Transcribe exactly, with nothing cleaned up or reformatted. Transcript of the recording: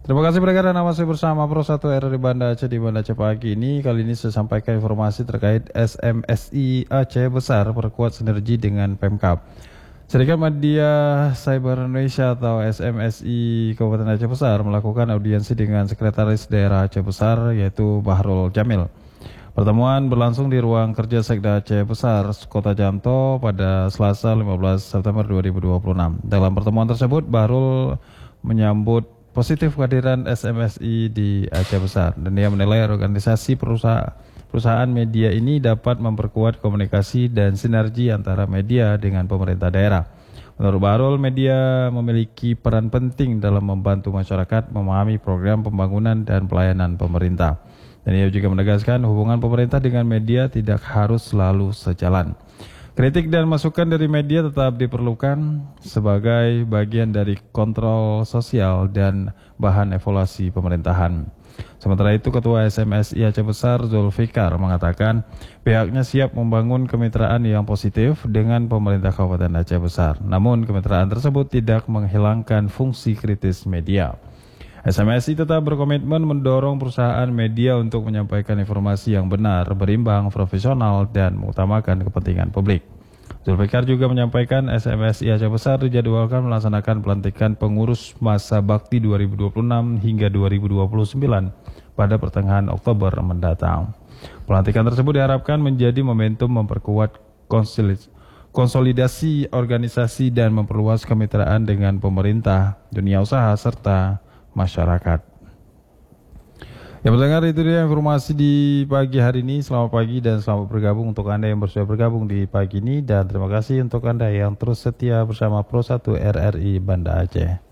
Terima kasih pendengar dan masih bersama Pro satu R R I Banda Aceh di Banda Aceh pagi ini. Kali ini saya sampaikan informasi terkait S M S I Aceh Besar perkuat sinergi dengan Pemkab. Serikat Media Cyber Indonesia atau S M S I Kabupaten Aceh Besar melakukan audiensi dengan Sekretaris Daerah Aceh Besar yaitu Bahrul Jamil. Pertemuan berlangsung di ruang kerja Sekda Aceh Besar, Kota Jamto pada Selasa lima belas September dua ribu dua puluh enam. Dalam pertemuan tersebut, Bahrul menyambut positif kehadiran S M S I di Aceh Besar dan dia menilai organisasi perusahaan, perusahaan media ini dapat memperkuat komunikasi dan sinergi antara media dengan pemerintah daerah. Menurut Bahrul, media memiliki peran penting dalam membantu masyarakat memahami program pembangunan dan pelayanan pemerintah. Dan ia juga menegaskan hubungan pemerintah dengan media tidak harus selalu sejalan. Kritik dan masukan dari media tetap diperlukan sebagai bagian dari kontrol sosial dan bahan evaluasi pemerintahan. Sementara itu, Ketua S M S I Aceh Besar Zulfikar mengatakan pihaknya siap membangun kemitraan yang positif dengan pemerintah Kabupaten Aceh Besar. Namun, kemitraan tersebut tidak menghilangkan fungsi kritis media. S M S I tetap berkomitmen mendorong perusahaan media untuk menyampaikan informasi yang benar, berimbang, profesional, dan mengutamakan kepentingan publik. Zulfikar juga menyampaikan S M S I Aceh Besar dijadwalkan melaksanakan pelantikan pengurus masa bakti dua ribu dua puluh enam hingga dua ribu dua puluh sembilan pada pertengahan Oktober mendatang. Pelantikan tersebut diharapkan menjadi momentum memperkuat konsolidasi organisasi dan memperluas kemitraan dengan pemerintah, dunia usaha, serta masyarakat. Ya pendengar, itu dia informasi di pagi hari ini. Selamat pagi dan selamat bergabung untuk Anda yang bersedia bergabung di pagi ini. Dan terima kasih untuk Anda yang terus setia bersama Pro satu R R I Banda Aceh.